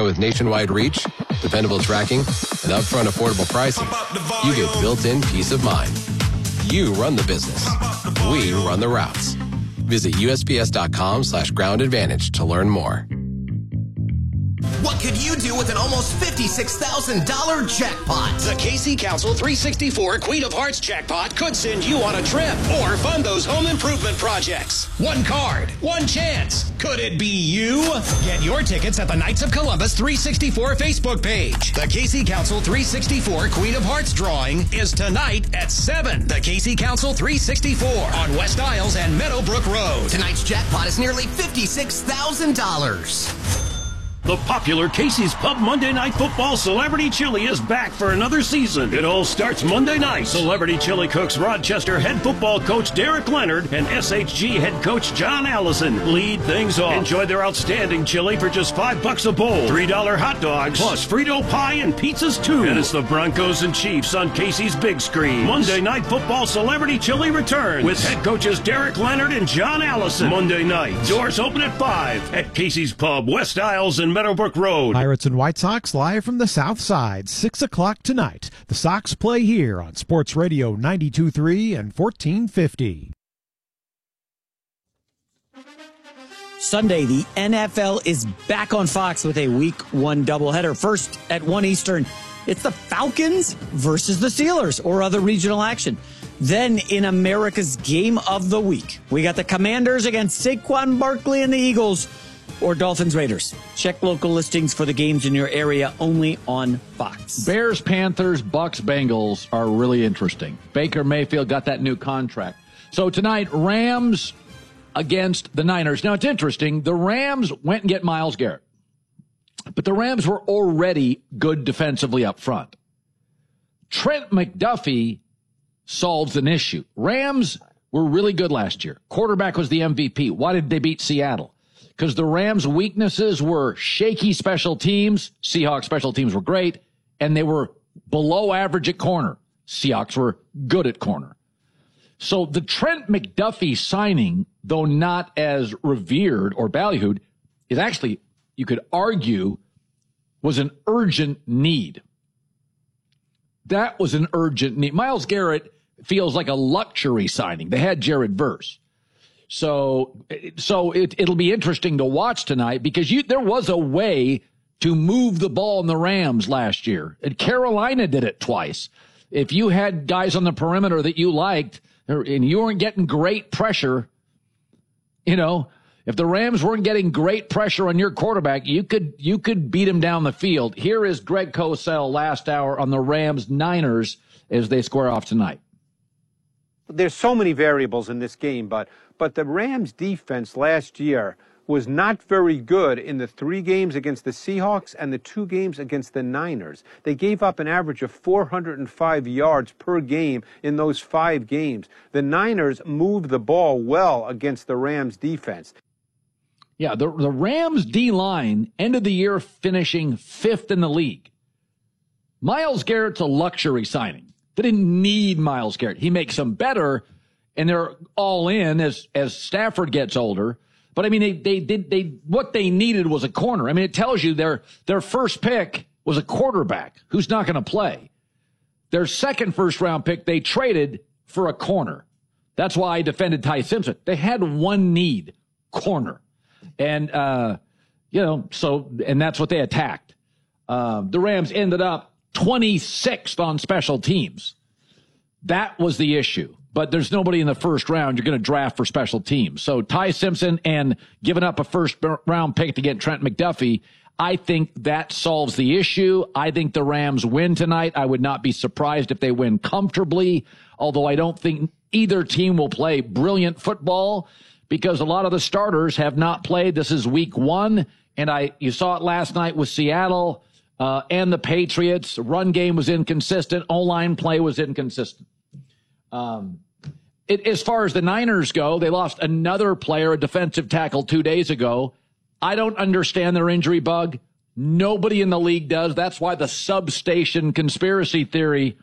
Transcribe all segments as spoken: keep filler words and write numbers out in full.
And with nationwide reach, dependable tracking, and upfront affordable pricing, you get built-in peace of mind. You run the business. We run the routes. Visit U S P S dot com slash ground advantage to learn more. What could you do with an almost fifty-six thousand dollars jackpot? The K C Council three sixty-four Queen of Hearts jackpot could send you on a trip or fund those home improvement projects. One card, one chance. Could it be you? Get your tickets at the Knights of Columbus three sixty-four Facebook page. The K C Council three sixty-four Queen of Hearts drawing is tonight at seven. The K C Council three sixty-four on West Isles and Meadowbrook Road. Tonight's jackpot is nearly fifty-six thousand dollars. The popular Casey's Pub Monday Night Football Celebrity Chili is back for another season. It all starts Monday night. Celebrity Chili cooks Rochester head football coach Derek Leonard and S H G head coach John Allison lead things off. Enjoy their outstanding chili for just five bucks a bowl. Three dollar hot dogs, plus Frito pie and pizzas too. And it's the Broncos and Chiefs on Casey's big screen. Monday Night Football Celebrity Chili returns with head coaches Derek Leonard and John Allison. Monday night. Doors open at five at Casey's Pub, West Isles and Meadowbrook Road. Pirates and White Sox live from the South Side, six o'clock tonight. The Sox play here on Sports Radio ninety-two point three and fourteen fifty. Sunday, the N F L is back on Fox with a week one doubleheader. First at one Eastern, it's the Falcons versus the Steelers or other regional action. Then in America's Game of the Week, we got the Commanders against Saquon Barkley and the Eagles, or Dolphins Raiders. Check local listings for the games in your area only on Fox. Bears, Panthers, Bucks, Bengals are really interesting. Baker Mayfield got that new contract. So tonight, Rams against the Niners. Now, it's interesting. The Rams went and get Myles Garrett. But the Rams were already good defensively up front. Trent McDuffie solves an issue. Rams were really good last year. Quarterback was the M V P. Why did they beat Seattle? Because the Rams' weaknesses were shaky special teams. Seahawks special teams were great, and they were below average at corner. Seahawks were good at corner. So the Trent McDuffie signing, though not as revered or ballyhooed, is actually, you could argue, was an urgent need. That was an urgent need. Myles Garrett feels like a luxury signing. They had Jared Verse. So, so it, it'll be interesting to watch tonight because you, there was a way to move the ball in the Rams last year. And Carolina did it twice. If you had guys on the perimeter that you liked and you weren't getting great pressure, you know, if the Rams weren't getting great pressure on your quarterback, you could, you could beat him down the field. Here is Greg Cosell last hour on the Rams Niners as they square off tonight. There's so many variables in this game, but but the Rams defense last year was not very good in the three games against the Seahawks and the two games against the Niners. They gave up an average of four hundred five yards per game in those five games. The Niners moved the ball well against the Rams defense. Yeah, the, the Rams D-line ended the year finishing fifth in the league. Myles Garrett's a luxury signing. They didn't need Myles Garrett. He makes them better, and they're all in as as Stafford gets older. But I mean, they they did they what they needed was a corner. I mean, it tells you their their first pick was a quarterback who's not going to play. Their second first round pick they traded for a corner. That's why I defended Ty Simpson. They had one need, corner, and uh, you know so and that's what they attacked. Uh, the Rams ended up twenty-sixth on special teams. That was the issue. But there's nobody in the first round you're going to draft for special teams. So Ty Simpson and giving up a first round pick to get Trent McDuffie, I think that solves the issue. I think the Rams win tonight. I would not be surprised if they win comfortably, although I don't think either team will play brilliant football because a lot of the starters have not played. This is week one, and I you saw it last night with Seattle. Uh, and the Patriots. Run game was inconsistent. O-line play was inconsistent. Um, it, as far as the Niners go, they lost another player, a defensive tackle, two days ago. I don't understand their injury bug. Nobody in the league does. That's why the substation conspiracy theory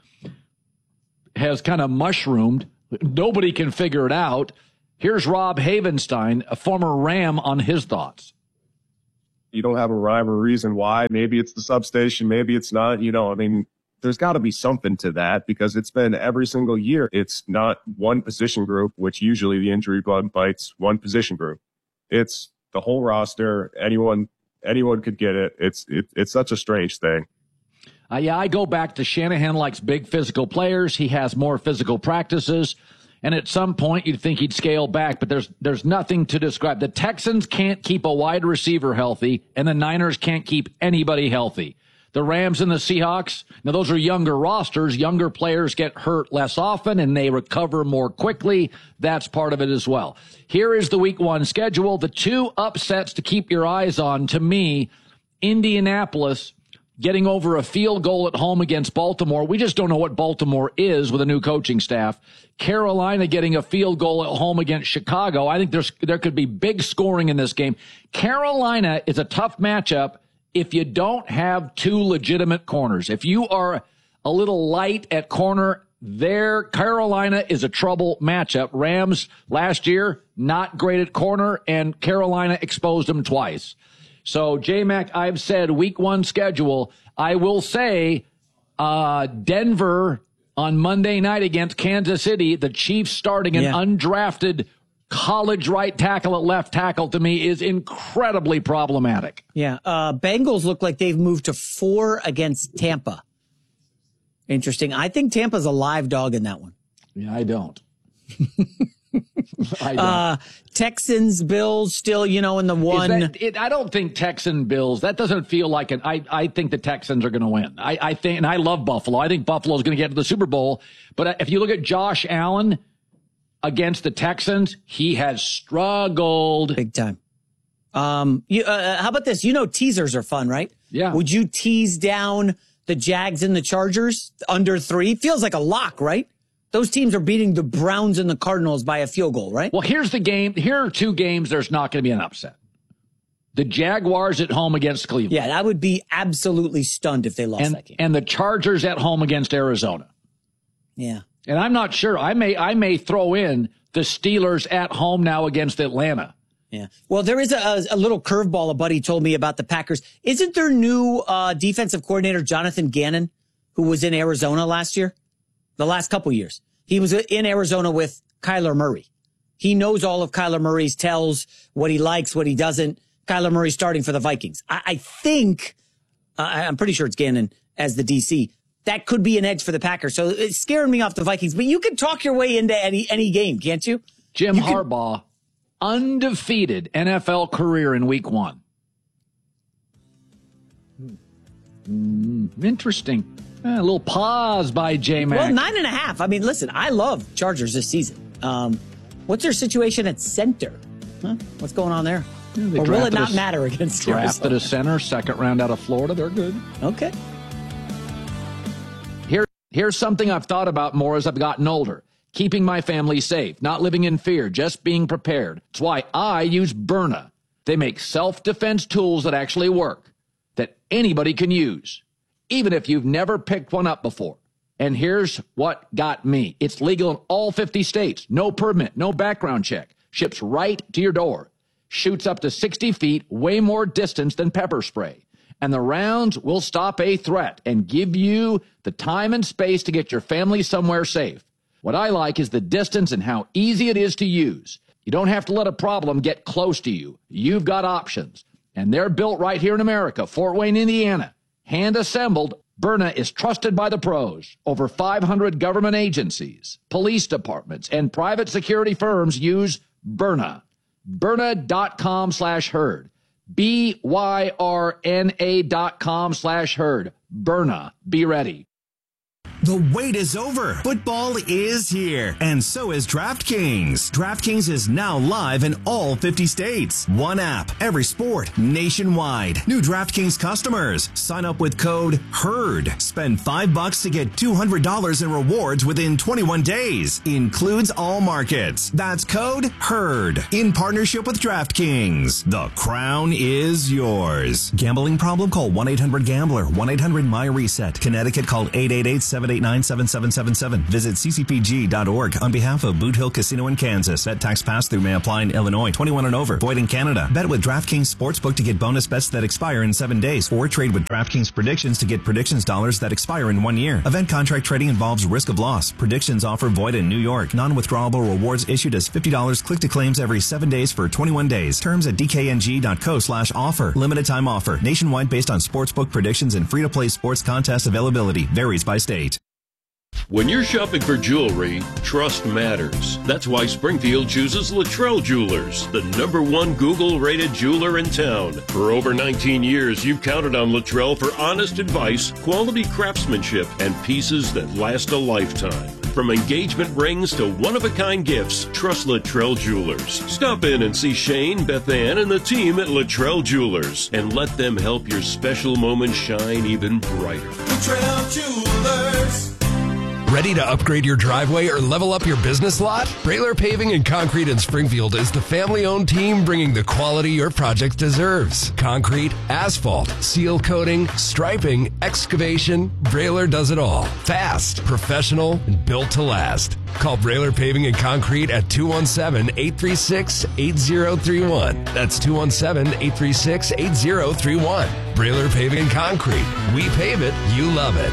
has kind of mushroomed. Nobody can figure it out. Here's Rob Havenstein, a former Ram, on his thoughts. You don't have a rhyme or reason why. Maybe it's the substation. Maybe it's not. You know, I mean, there's got to be something to that because it's been every single year. It's not one position group, which usually the injury bug bites one position group. It's the whole roster. Anyone, anyone could get it. It's, it, it's such a strange thing. Uh, yeah, I go back to Shanahan likes big physical players. He has more physical practices. And at some point, you'd think he'd scale back, but there's there's nothing to describe. The Texans can't keep a wide receiver healthy, and the Niners can't keep anybody healthy. The Rams and the Seahawks, now those are younger rosters. Younger players get hurt less often, and they recover more quickly. That's part of it as well. Here is the week one schedule. The two upsets to keep your eyes on, to me, Indianapolis getting over a field goal at home against Baltimore. We just don't know what Baltimore is with a new coaching staff. Carolina getting a field goal at home against Chicago. I think there's there could be big scoring in this game. Carolina is a tough matchup if you don't have two legitimate corners. If you are a little light at corner, there, Carolina is a trouble matchup. Rams last year, not great at corner, and Carolina exposed them twice. So, J-Mac, I've said week one schedule. I will say uh, Denver on Monday night against Kansas City, the Chiefs starting an yeah. undrafted college right tackle at left tackle, to me, is incredibly problematic. Yeah. Uh, Bengals look like they've moved to four against Tampa. Interesting. I think Tampa's a live dog in that one. Yeah, I don't. I don't. Uh, Texans, Bills, still, you know, in the one. That, it, I don't think Texan Bills. That doesn't feel like an. I I think the Texans are going to win. I I think, and I love Buffalo. I think Buffalo's going to get to the Super Bowl. But if you look at Josh Allen against the Texans, he has struggled big time. Um, you uh, how about this? You know, teasers are fun, right? Yeah. Would you tease down the Jags and the Chargers under three? Feels like a lock, right? Those teams are beating the Browns and the Cardinals by a field goal, right? Well, here's the game. Here are two games there's not going to be an upset. The Jaguars at home against Cleveland. Yeah, that would be absolutely stunned if they lost and, that game. And the Chargers at home against Arizona. Yeah. And I'm not sure. I may I may throw in the Steelers at home now against Atlanta. Yeah. Well, there is a, a little curveball a buddy told me about the Packers. Isn't their new uh, defensive coordinator, Jonathan Gannon, who was in Arizona last year? The last couple years. He was in Arizona with Kyler Murray. He knows all of Kyler Murray's tells, what he likes, what he doesn't. Kyler Murray starting for the Vikings. I, I think, uh, I'm pretty sure it's Gannon as the D C. That could be an edge for the Packers. So it's scaring me off the Vikings. But you can talk your way into any any game, can't you? Jim you Harbaugh, can... undefeated N F L career in week one. Mm, interesting. Eh, a little pause by J-Mac. Well, nine and a half. I mean, listen, I love Chargers this season. Um, what's their situation at center? Huh? What's going on there? Yeah, or will it not a, matter against drafted Arizona? A center, second round out of Florida. They're good. Okay. Here, here's something I've thought about more as I've gotten older. Keeping my family safe, not living in fear, just being prepared. It's why I use Byrna. They make self-defense tools that actually work, that anybody can use, even if you've never picked one up before. And here's what got me. It's legal in all fifty states. No permit, no background check. Ships right to your door. Shoots up to sixty feet, way more distance than pepper spray. And the rounds will stop a threat and give you the time and space to get your family somewhere safe. What I like is the distance and how easy it is to use. You don't have to let a problem get close to you. You've got options. And they're built right here in America, Fort Wayne, Indiana. Hand-assembled, Byrna is trusted by the pros. Over five hundred government agencies, police departments, and private security firms use Byrna. Byrna.com slash herd. B Y R N A dot com slash herd. Byrna. Be ready. The wait is over. Football is here. And so is DraftKings. DraftKings is now live in all fifty states. One app, every sport, nationwide. New DraftKings customers. Sign up with code HERD. Spend five bucks to get two hundred dollars in rewards within twenty-one days. Includes all markets. That's code HERD. In partnership with DraftKings. The crown is yours. Gambling problem? Call one eight hundred gambler. one eight hundred my reset. Connecticut, call eight eight eight, seven seven eight nine, seven seven seven seven. Visit c c p g dot org on behalf of Boot Hill Casino in Kansas. Bet tax pass-through may apply in Illinois. twenty-one and over. Void in Canada. Bet with DraftKings Sportsbook to get bonus bets that expire in seven days. Or trade with DraftKings Predictions to get predictions dollars that expire in one year. Event contract trading involves risk of loss. Predictions offer void in New York. Non-withdrawable rewards issued as fifty dollars click to claims every seven days for twenty-one days. Terms at d k n g dot co slash offer. Limited time offer. Nationwide based on sportsbook predictions and free-to-play sports contest availability. Varies by state. When you're shopping for jewelry, trust matters. That's why Springfield chooses Luttrell Jewelers, the number one Google-rated jeweler in town. For over nineteen years, you've counted on Luttrell for honest advice, quality craftsmanship, and pieces that last a lifetime. From engagement rings to one-of-a-kind gifts, trust Luttrell Jewelers. Stop in and see Shane, Beth Ann, and the team at Luttrell Jewelers, and let them help your special moments shine even brighter. Luttrell Jewelers. Ready to upgrade your driveway or level up your business lot? Brailer Paving and Concrete in Springfield is the family-owned team bringing the quality your project deserves. Concrete, asphalt, seal coating, striping, excavation, Brailer does it all. Fast, professional, and built to last. Call Brailer Paving and Concrete at two one seven, eight three six, eight zero three one. That's two one seven, eight three six, eight zero three one. Brailer Paving and Concrete. We pave it, you love it.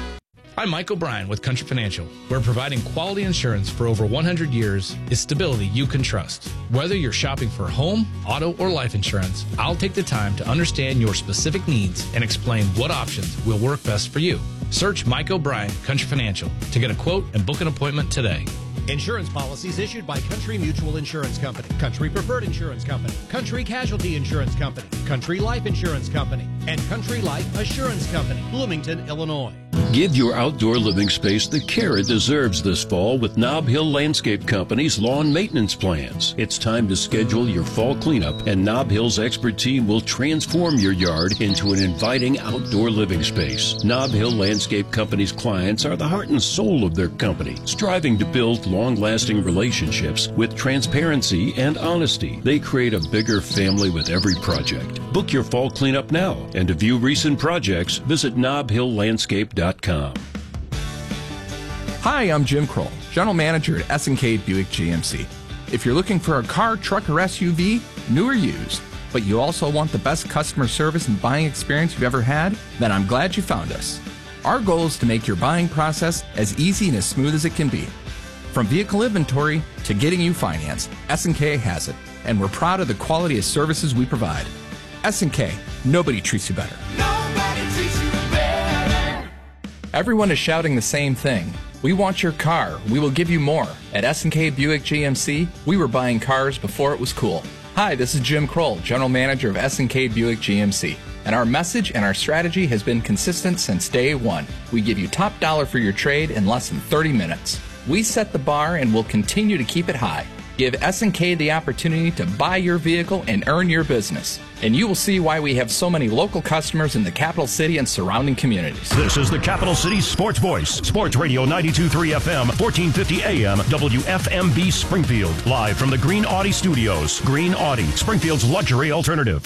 I'm Mike O'Brien with Country Financial, where providing quality insurance for over one hundred years is stability you can trust. Whether you're shopping for home, auto, or life insurance, I'll take the time to understand your specific needs and explain what options will work best for you. Search Mike O'Brien Country Financial to get a quote and book an appointment today. Insurance policies issued by Country Mutual Insurance Company, Country Preferred Insurance Company, Country Casualty Insurance Company, Country Life Insurance Company, and Country Life Assurance Company, Bloomington, Illinois. Give your outdoor living space the care it deserves this fall with Nob Hill Landscape Company's lawn maintenance plans. It's time to schedule your fall cleanup, and Nob Hill's expert team will transform your yard into an inviting outdoor living space. Nob Hill Landscape Company's clients are the heart and soul of their company, striving to build long-lasting relationships with transparency and honesty. They create a bigger family with every project. Book your fall cleanup now, and to view recent projects, visit nob hill landscape dot com. Hi, I'm Jim Kroll, General Manager at S and K Buick G M C. If you're looking for a car, truck, or S U V, new or used, but you also want the best customer service and buying experience you've ever had, then I'm glad you found us. Our goal is to make your buying process as easy and as smooth as it can be. From vehicle inventory to getting you financed, S and K has it, and we're proud of the quality of services we provide. S and K, nobody treats you better. Nobody treats you better. Everyone is shouting the same thing. We want your car. We will give you more. At S and K Buick G M C, we were buying cars before it was cool. Hi, this is Jim Kroll, General Manager of S and K Buick G M C. And our message and our strategy has been consistent since day one. We give you top dollar for your trade in less than thirty minutes. We set the bar and will continue to keep it high. Give S and K the opportunity to buy your vehicle and earn your business. And you will see why we have so many local customers in the capital city and surrounding communities. This is the Capital City Sports Voice. Sports Radio ninety-two point three F M, fourteen fifty A M, W F M B Springfield. Live from the Green Audi Studios. Green Audi, Springfield's luxury alternative.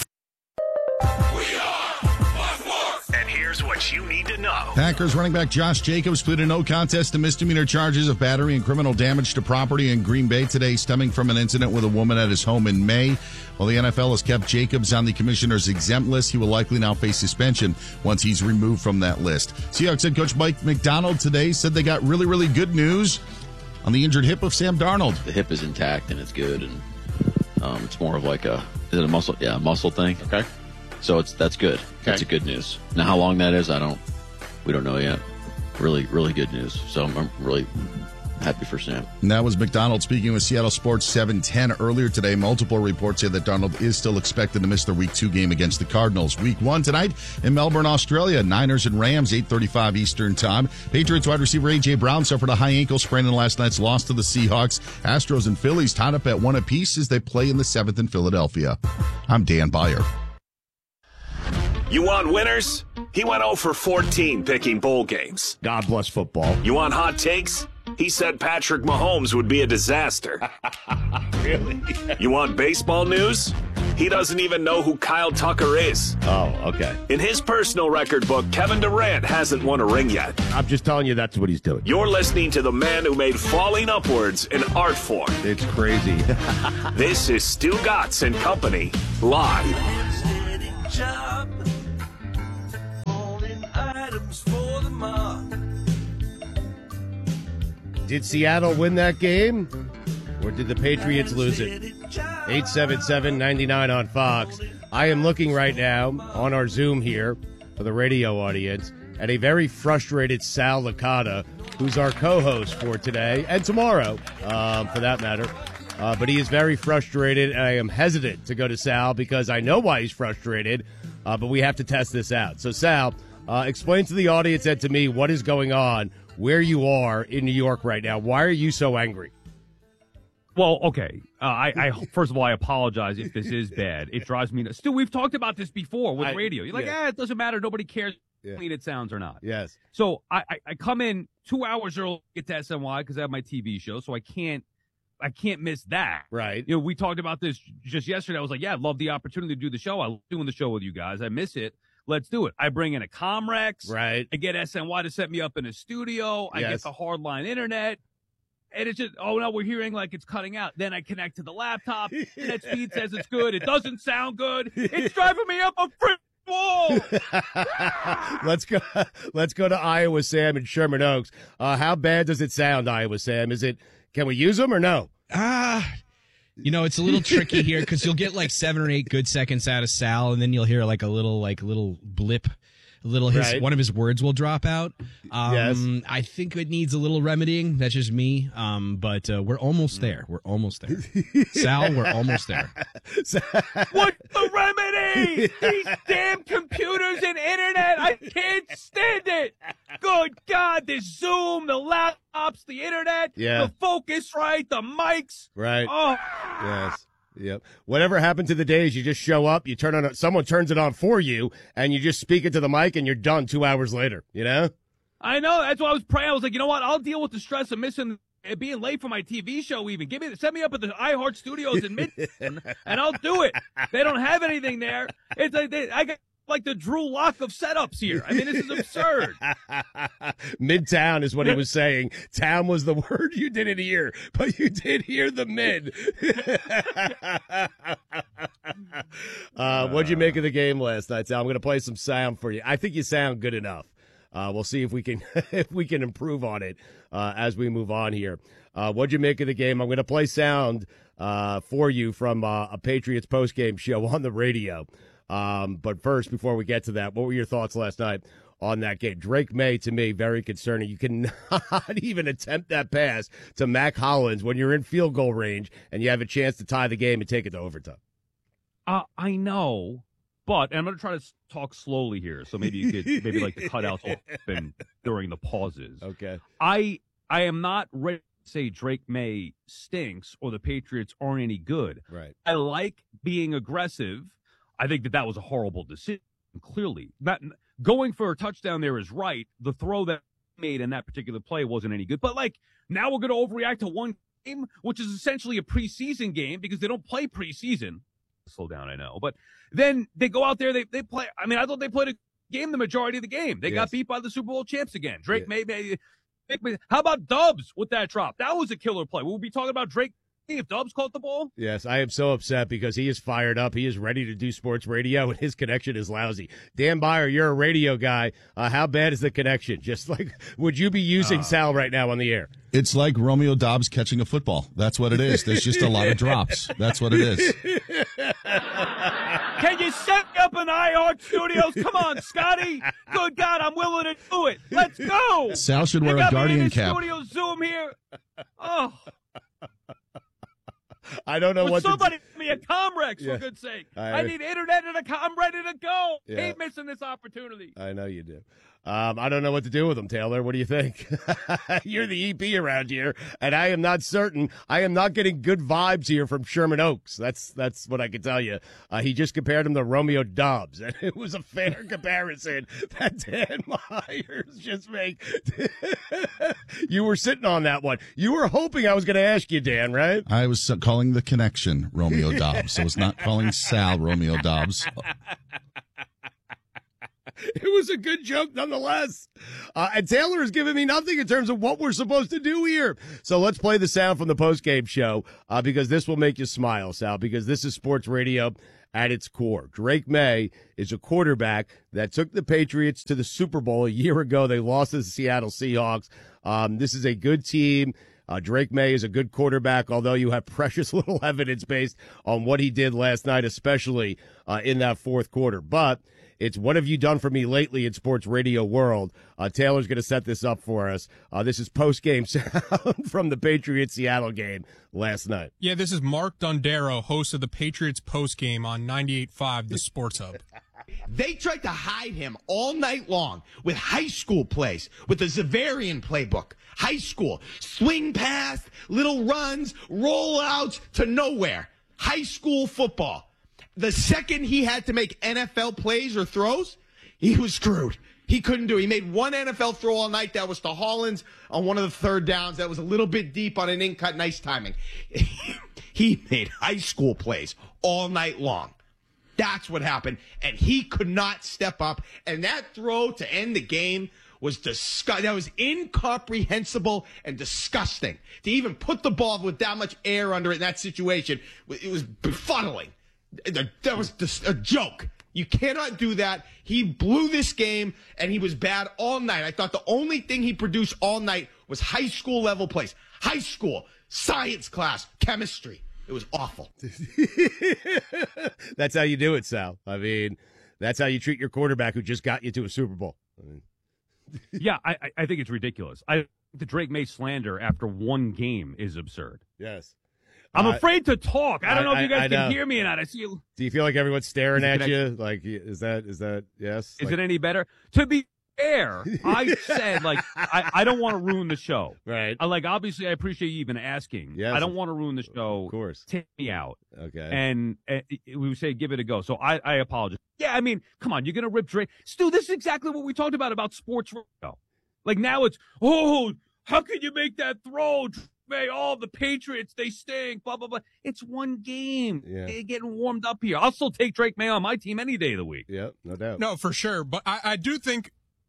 What you need to know. Packers running back Josh Jacobs pleaded no contest to misdemeanor charges of battery and criminal damage to property in Green Bay today, stemming from an incident with a woman at his home in May. While the N F L has kept Jacobs on the commissioner's exempt list, he will likely now face suspension once he's removed from that list. Seahawks head coach Mike Macdonald today said they got really, really good news on the injured hip of Sam Darnold. The hip is intact and it's good, and um, it's more of like a, is it a muscle? Yeah, a muscle thing. Okay. So it's that's good. Okay. That's a good news. Now, how long that is, I don't, we don't know yet. Really, really good news. So I'm, I'm really happy for Sam. And that was McDonald speaking with Seattle Sports seven ten earlier today. Multiple reports say that Darnold is still expected to miss the Week two game against the Cardinals. Week one tonight in Melbourne, Australia. Niners and Rams, eight thirty-five Eastern Time. Patriots wide receiver A J. Brown suffered a high ankle sprain in last night's loss to the Seahawks. Astros and Phillies tied up at one apiece as they play in the seventh in Philadelphia. I'm Dan Beyer. You want winners? He went oh for fourteen picking bowl games. God bless football. You want hot takes? He said Patrick Mahomes would be a disaster. Really? You want baseball news? He doesn't even know who Kyle Tucker is. Oh, okay. In his personal record book, Kevin Durant hasn't won a ring yet. I'm just telling you that's what he's doing. You're listening to the man who made falling upwards an art form. It's crazy. This is Stu Gatz and Company, live. Did Seattle win that game, or did the Patriots lose it? eight seven seven, nine nine on Fox. I am looking right now on our Zoom here for the radio audience at a very frustrated Sal Licata, who's our co-host for today and tomorrow, um, for that matter. Uh, but he is very frustrated, and I am hesitant to go to Sal because I know why he's frustrated, uh, but we have to test this out. So, Sal, uh, explain to the audience and to me what is going on, where you are in New York right now. Why are you so angry? Well, okay. Uh, I, I first of all, I apologize if this is bad. It drives me nuts. Still, we've talked about this before with I, radio. You're like, yeah. eh, it doesn't matter. Nobody cares Yeah. how clean it sounds or not. Yes. So I, I, I come in two hours early to get to S N Y because I have my T V show, so I can't I can't miss that. Right. You know, we talked about this just yesterday. I was like, yeah, I'd love the opportunity to do the show. I love doing the show with you guys. I miss it. Let's do it. I bring in a Comrex. Right. I get S N Y to set me up in a studio. I Yes. get the hardline internet. And it's just, oh, no, we're hearing like it's cutting out. Then I connect to the laptop. Internet speed says it's good. It doesn't sound good. It's driving me up a frick wall. let's go. Let's go to Iowa Sam and Sherman Oaks. Uh, how bad does it sound, Iowa Sam? Is it? Can we use them or no? Ah, you know, it's a little tricky here because you'll get like seven or eight good seconds out of Sal, and then you'll hear like a little, like little blip. A little his Right. one of his words will drop out. Um, Yes. I think it needs a little remedying. That's just me. Um, but uh, we're almost there. We're almost there. Sal, we're almost there. What's the remedy? These damn computers and internet. I can't stand it. Good God, the Zoom, the laptops, the internet, Yeah. the Focusrite, the mics. Right. Oh, Yes. Yep. Whatever happened to the days you just show up, you turn on, a, someone turns it on for you, and you just speak into the mic, and you're done two hours later. You know? I know. That's why I was praying. I was like, you know what? I'll deal with the stress of missing, uh, being late for my T V show. Even give me, set me up at the iHeart Studios in Midtown, and I'll do it. They don't have anything there. It's like they, I got like the Drew Lock of setups here. I mean, this is absurd. Midtown is what he was saying. Town was the word you didn't hear, but you did hear the mid. uh, what'd you make of the game last night, Sal? I'm going to play some sound for you. I think you sound good enough. Uh, we'll see if we can if we can improve on it uh, as we move on here. Uh, what'd you make of the game? I'm going to play sound uh, for you from uh, a Patriots postgame show on the radio. Um, but first, before we get to that, what were your thoughts last night on that game? Drake May, to me, very concerning. You cannot even attempt that pass to Mac Hollins when you're in field goal range and you have a chance to tie the game and take it to overtime. Uh, I know, but and I'm going to try to s- talk slowly here, so maybe you could maybe like the cutouts open during the pauses. Okay. I I am not ready to say Drake May stinks or the Patriots aren't any good. Right. I like being aggressive. I think that that was a horrible decision. Clearly, that going for a touchdown there is right. The throw that he made in that particular play wasn't any good. But like now we're going to overreact to one game, which is essentially a preseason game because they don't play preseason. Slow down, I know, but then they go out there. They they play. I mean, I thought they played a game the majority of the game. They Yes. got beat by the Super Bowl champs again. Drake Yeah. may, may. How about Dubs with that drop? That was a killer play. We'll be talking about Drake if Dubs caught the ball. Yes, I am so upset because he is fired up. He is ready to do sports radio, and his connection is lousy. Dan Byer, you're a radio guy. Uh, how bad is the connection? Just like, would you be using Uh, Sal right now on the air? It's like Romeo Dobbs catching a football. That's what it is. There's just a lot of drops. That's what it is. Can you set me up in iHeart Studios? Come on, Scotty. Good God, I'm willing to do it. Let's go. Sal should They wear a got me Guardian in the cap. Studio Zoom here. Oh, I don't know would what to somebody give me a Comrex Yeah. for good's sake? I- I, need internet and a com. I'm ready to go. Yeah. Ain't missing this opportunity. I know you do. Um, I don't know what to do with him, Taylor. What do you think? You're the E P around here, and I am not certain. I am not getting good vibes here from Sherman Oaks. That's that's what I can tell you. Uh, he just compared him to Romeo Dobbs, and it was a fair comparison that Dan Myers just made. You were sitting on that one. You were hoping I was going to ask you, Dan, right? I was calling calling the connection Romeo Dobbs. I was not calling Sal Romeo Dobbs. It was a good joke nonetheless. Uh, and Taylor has given me nothing in terms of what we're supposed to do here. So let's play the sound from the postgame show uh, because this will make you smile, Sal, because this is sports radio at its core. Drake May is a quarterback that took the Patriots to the Super Bowl a year ago. They lost to the Seattle Seahawks. Um, this is a good team. Uh, Drake May is a good quarterback, although you have precious little evidence based on what he did last night, especially uh, in that fourth quarter. But it's what have you done for me lately in sports radio world. Uh, Taylor's going to set this up for us. Uh, this is post-game sound from the Patriots-Seattle game last night. Yeah, this is Mark Dondero, host of the Patriots postgame on ninety-eight point five, the Sports Hub. They tried to hide him all night long with high school plays, with the Zavarian playbook. High school. Swing pass, little runs, rollouts to nowhere. High school football. The second he had to make N F L plays or throws, he was screwed. He couldn't do it. He made one N F L throw all night. That was to Hollins on one of the third downs. That was a little bit deep on an in-cut. Nice timing. He made high school plays all night long. That's what happened. And he could not step up. And that throw to end the game was disgusting. That was incomprehensible and disgusting. To even put the ball with that much air under it in that situation, it was befuddling. That was just a joke. You cannot do that. He blew this game, and he was bad all night. I thought the only thing he produced all night was high school level plays. High school, science class, chemistry. It was awful. That's how you do it, Sal. I mean, that's how you treat your quarterback who just got you to a Super Bowl. I mean. Yeah, I, I think it's ridiculous. I the Drake May slander after one game is absurd. Yes. I'm Uh, afraid to talk. I don't know I- if you guys I- I can know. hear me or not. I see you. Do you feel like everyone's staring Is it at you? connected? Like, is that, is that, yes? Is Like- it any better? To be fair, I said, like, I, I don't want to ruin the show. Right. I, like, obviously, I appreciate you even asking. Yes, I don't of- want to ruin the show. Of course. Take me out. Okay. And uh, we would say, give it a go. So I, I apologize. Yeah, I mean, come on. You're going to rip Drake. Stu, this is exactly what we talked about, about sports radio. Like, now it's, oh, how can you make that throw? May, all the Patriots, they stink, blah, blah, blah. It's one game. Yeah. They're getting warmed up here. I'll still take Drake May on my team any day of the week. Yep, no doubt. No, for sure. But I, I do think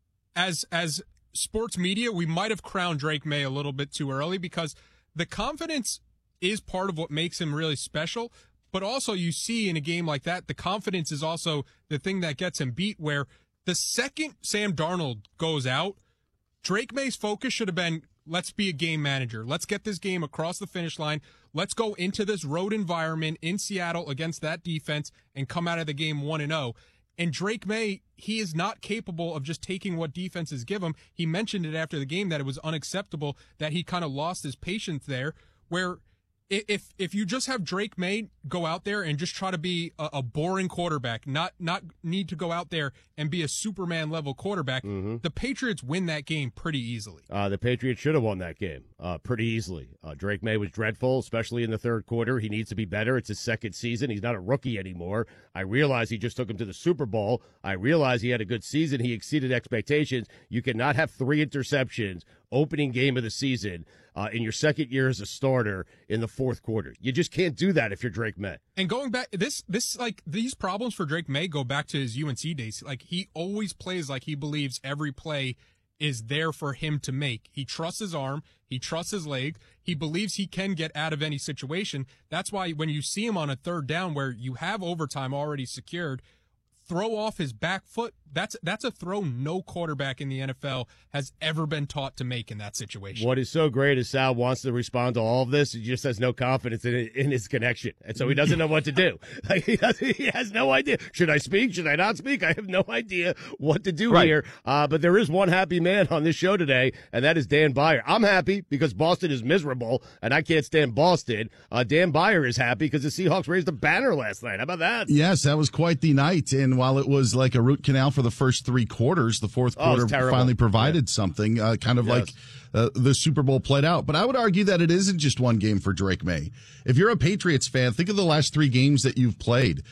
as as sports media, we might have crowned Drake May a little bit too early because the confidence is part of what makes him really special. But also you see in a game like that, the confidence is also the thing that gets him beat, where the second Sam Darnold goes out, Drake May's focus should have been, let's be a game manager. Let's get this game across the finish line. Let's go into this road environment in Seattle against that defense and come out of the game one and oh. And Drake May, he is not capable of just taking what defenses give him. He mentioned it after the game that it was unacceptable that he kind of lost his patience there, where if if you just have Drake May go out there and just try to be a, a boring quarterback, not not need to go out there and be a Superman level quarterback, the Patriots win that game pretty easily. Uh, the Patriots should have won that game uh, pretty easily. Uh, Drake May was dreadful, especially in the third quarter. He needs to be better. It's his second season. He's not a rookie anymore. I realize he just took him to the Super Bowl. I realize he had a good season. He exceeded expectations. You cannot have three interceptions opening game of the season uh, in your second year as a starter in the fourth quarter. You just can't do that if you're Drake May. And going back, this, this, like, these problems for Drake May go back to his U N C days. Like, he always plays like he believes every play is there for him to make. He trusts his arm. He trusts his leg. He believes he can get out of any situation. That's why when you see him on a third down where you have overtime already secured, throw off his back foot. That's that's a throw no quarterback in the N F L has ever been taught to make in that situation. What is so great is Sal wants to respond to all of this. He just has no confidence in it, in his connection, and so he doesn't know what to do. Like he, does, he has no idea. Should I speak? Should I not speak? I have no idea what to do Right. here. Uh, but there is one happy man on this show today, and that is Dan Byer. I'm happy because Boston is miserable, and I can't stand Boston. Uh, Dan Byer is happy because the Seahawks raised a banner last night. How about that? Yes, that was quite the night. And while it was like a root canal for the first three quarters, the fourth Oh, it was quarter terrible. finally provided something, uh, kind of Yes. like uh, the Super Bowl played out. But I would argue that it isn't just one game for Drake May. If you're a Patriots fan, think of the last three games that you've played.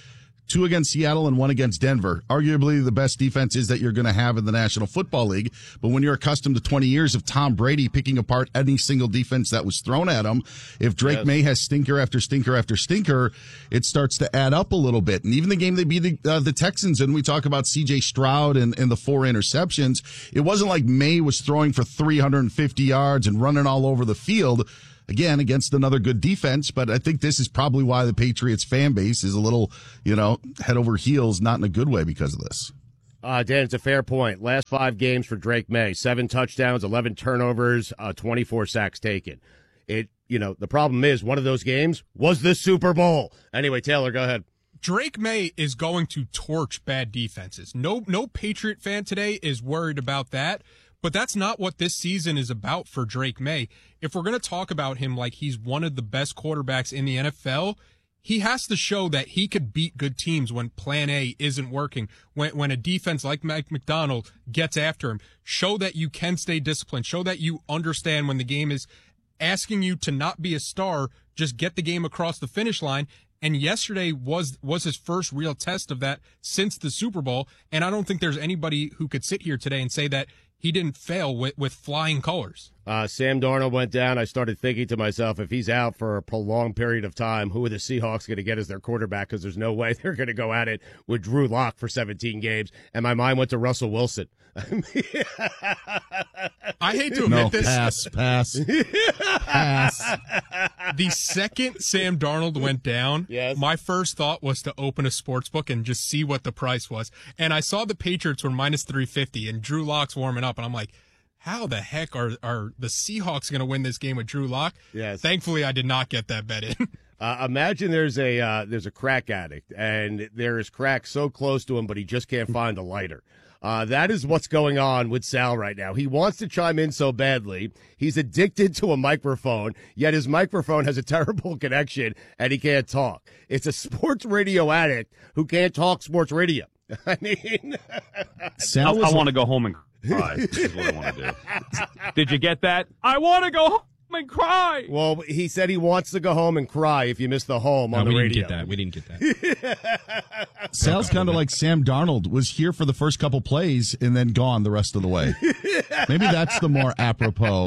two against Seattle and one against Denver. Arguably the best defenses that you're going to have in the National Football League. But when you're accustomed to twenty years of Tom Brady picking apart any single defense that was thrown at him, if Drake Yes. May has stinker after stinker after stinker, it starts to add up a little bit. And even the game they beat the, uh, the Texans, and we talk about C J Stroud and, and the four interceptions, it wasn't like May was throwing for three hundred fifty yards and running all over the field. Again, against another good defense, but I think this is probably why the Patriots fan base is a little, you know, head over heels, not in a good way because of this. Uh, Dan, it's a fair point. Last five games for Drake May, seven touchdowns, eleven turnovers, uh, twenty-four sacks taken. It, you know, the problem is one of those games was the Super Bowl. Anyway, Taylor, go ahead. Drake May is going to torch bad defenses. No, no Patriot fan today is worried about that. But that's not what this season is about for Drake May. If we're going to talk about him like he's one of the best quarterbacks in the N F L, he has to show that he could beat good teams when plan A isn't working, when when a defense like Mike McDonald gets after him. Show that you can stay disciplined. Show that you understand when the game is asking you to not be a star, just get the game across the finish line. And yesterday was was his first real test of that since the Super Bowl. And I don't think there's anybody who could sit here today and say that he didn't fail with, with flying colors. Uh, Sam Darnold went down. I started thinking to myself, if he's out for a prolonged period of time, who are the Seahawks going to get as their quarterback? Because there's no way they're going to go at it with Drew Lock for seventeen games. And my mind went to Russell Wilson. I hate to admit No, this. pass, pass, pass. The second Sam Darnold went down, yes. my first thought was to open a sports book and just see what the price was. And I saw the Patriots were minus three fifty and Drew Lock's warming up. And I'm like, how the heck are, are the Seahawks going to win this game with Drew Lock? Yes. Thankfully, I did not get that bet in. Uh, imagine there's a uh, there's a crack addict, and there is crack so close to him, but he just can't find a lighter. Uh, that is what's going on with Sal right now. He wants to chime in so badly. He's addicted to a microphone, yet his microphone has a terrible connection, and he can't talk. It's a sports radio addict who can't talk sports radio. I mean, I, I want to go home and cry. Is what I want to do. Did you get that? I want to go home and cry. Well, he said he wants to go home and cry if you miss the home no, on the we radio. didn't get that. We didn't get that. Sal's kind of like Sam Darnold, was here for the first couple plays and then gone the rest of the way. Maybe that's the more apropos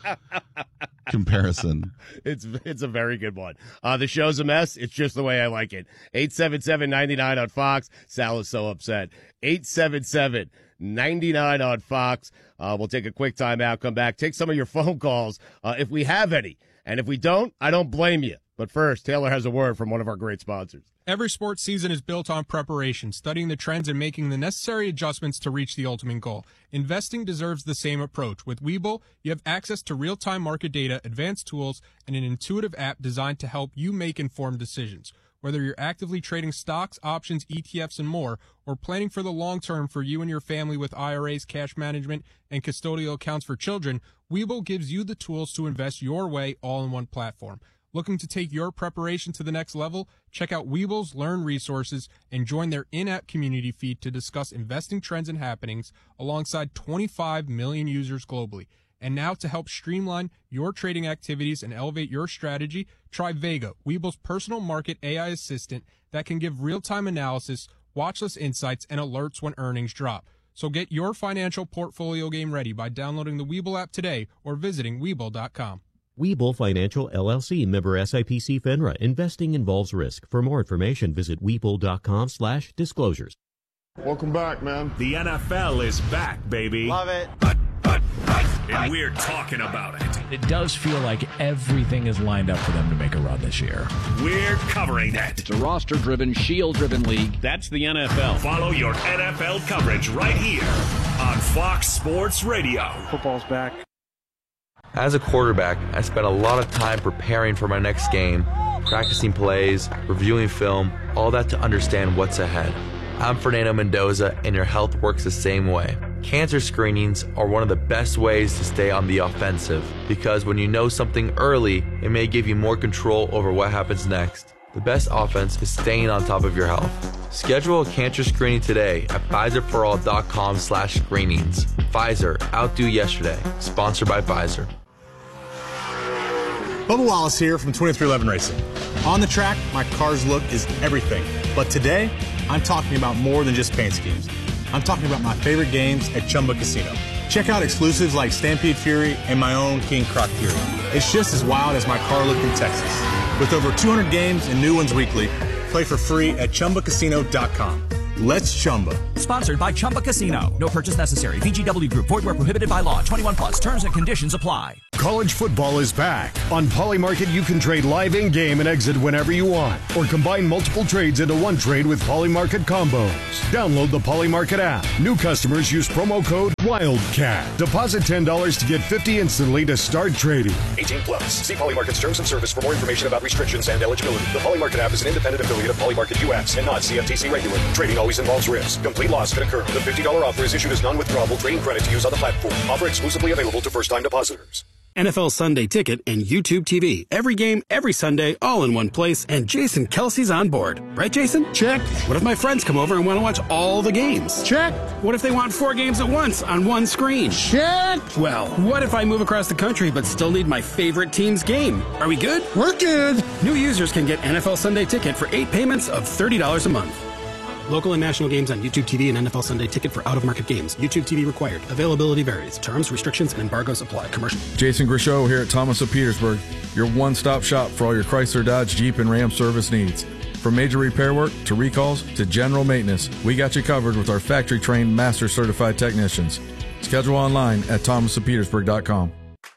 comparison. It's it's a very good one. Uh, the show's a mess. It's just the way I like it. eight seven seven, nine nine on Fox. Sal is so upset. eight seven seven, nine nine on Fox. Uh, we'll take a quick timeout, come back, take some of your phone calls uh, if we have any. And if we don't, I don't blame you. But first, Taylor has a word from one of our great sponsors. Every sports season is built on preparation, studying the trends and making the necessary adjustments to reach the ultimate goal. Investing deserves the same approach. With Webull, you have access to real-time market data, advanced tools, and an intuitive app designed to help you make informed decisions. Whether you're actively trading stocks, options, E T Fs, and more, or planning for the long term for you and your family with I R As, cash management, and custodial accounts for children, Webull gives you the tools to invest your way all in one platform. Looking to take your preparation to the next level? Check out Webull's Learn resources and join their in-app community feed to discuss investing trends and happenings alongside twenty-five million users globally. And now to help streamline your trading activities and elevate your strategy, try Vega, Webull's personal market A I assistant that can give real-time analysis, watchlist insights, and alerts when earnings drop. So get your financial portfolio game ready by downloading the Webull app today or visiting Webull dot com. Webull Financial, L L C, member S I P C FINRA. Investing involves risk. For more information, visit Webull dot com slash disclosures. Welcome back, man. The N F L is back, baby. Love it. And we're talking about it. It does feel like everything is lined up for them to make a run this year. We're covering it. It's a roster-driven, shield-driven league. That's the N F L. Follow your N F L coverage right here on Fox Sports Radio. Football's back. As a quarterback, I spent a lot of time preparing for my next game, practicing plays, reviewing film, all that to understand what's ahead. I'm Fernando Mendoza, and your health works the same way. Cancer screenings are one of the best ways to stay on the offensive, because when you know something early, it may give you more control over what happens next. The best offense is staying on top of your health. Schedule a cancer screening today at Pfizer for all dot com slash screenings. Pfizer, outdo yesterday. Sponsored by Pfizer. Bubba Wallace here from twenty-three eleven Racing. On the track, my car's look is everything. But today, I'm talking about more than just paint schemes. I'm talking about my favorite games at Chumba Casino. Check out exclusives like Stampede Fury and my own King Croc Fury. It's just as wild as my car look in Texas. With over two hundred games and new ones weekly, play for free at Chumba Casino dot com. Let's Chumba. Sponsored by Chumba Casino. No purchase necessary. V G W Group. Void where prohibited by law. twenty-one plus. Terms and conditions apply. College football is back. On Polymarket, you can trade live in-game and exit whenever you want, or combine multiple trades into one trade with Polymarket combos. Download the Polymarket app. New customers use promo code WILDCAT. Deposit ten dollars to get fifty dollars instantly to start trading. eighteen plus. See Polymarket's terms and service for more information about restrictions and eligibility. The Polymarket app is an independent affiliate of Polymarket U S and not C F T C regulated. Trading always involves risk. Complete loss can occur. The fifty dollars offer is issued as non-withdrawable trading credit to use on the platform. Offer exclusively available to first-time depositors. N F L Sunday Ticket and YouTube T V. Every game, every Sunday, all in one place, and Jason Kelsey's on board. Right, Jason? Check. What if my friends come over and want to watch all the games? Check. What if they want four games at once on one screen? Check. Well, what if I move across the country but still need my favorite team's game? Are we good? We're good. New users can get N F L Sunday Ticket for eight payments of thirty dollars a month. Local and national games on YouTube T V and N F L Sunday Ticket for out-of-market games. YouTube T V required. Availability varies. Terms, restrictions, and embargoes apply. Commercial. Jason Grishow here at Thomas of Petersburg, your one-stop shop for all your Chrysler, Dodge, Jeep, and Ram service needs. From major repair work to recalls to general maintenance, we got you covered with our factory-trained, master-certified technicians. Schedule online at thomas of petersburg dot com.